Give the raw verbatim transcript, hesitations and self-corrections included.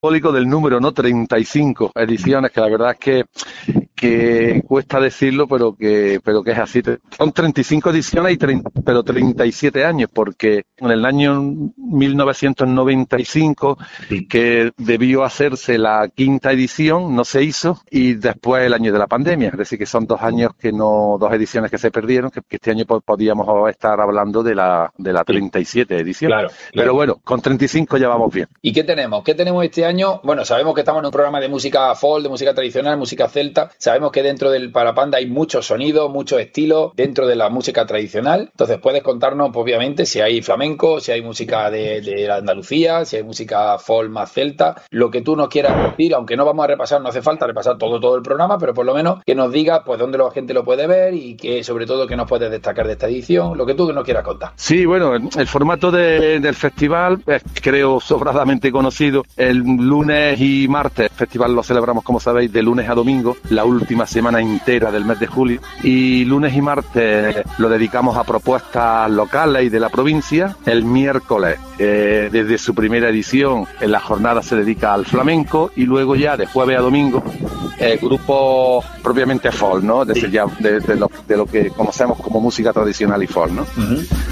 del número, ¿no? treinta y cinco ediciones, que la verdad es que que cuesta decirlo, pero que pero que es así. Son treinta y cinco ediciones, y treinta, pero treinta y siete años, porque en el año mil novecientos noventa y cinco, sí, que debió hacerse la quinta edición, no se hizo, y después el año de la pandemia. Es decir, que son dos años que no, dos ediciones que se perdieron, que, que este año podíamos estar hablando de la de la treinta y siete edición. Claro, claro. Pero bueno, con treinta y cinco ya vamos bien. ¿Y qué tenemos? ¿Qué tenemos este año? Bueno, sabemos que estamos en un programa de música folk, de música tradicional, música celta. Sabemos que dentro del Parapanda hay muchos sonidos, muchos estilos dentro de la música tradicional. Entonces puedes contarnos, pues, obviamente, si hay flamenco, si hay música de, de Andalucía, si hay música folk más celta, lo que tú nos quieras decir, aunque no vamos a repasar, no hace falta repasar todo todo el programa, pero por lo menos que nos diga pues dónde la gente lo puede ver y que sobre todo que nos puedes destacar de esta edición, lo que tú nos quieras contar. Sí, bueno, el formato de, del festival es, creo, sobradamente conocido. El lunes y martes, el festival lo celebramos, como sabéis, de lunes a domingo, la última semana entera del mes de julio, y lunes y martes lo dedicamos a propuestas locales y de la provincia. El miércoles, eh, desde su primera edición, en la jornada se dedica al flamenco, y luego ya de jueves a domingo eh, grupos propiamente folk, ¿no? Es decir, ya de, de, lo, de lo que conocemos como música tradicional y folk, ¿no? Uh-huh.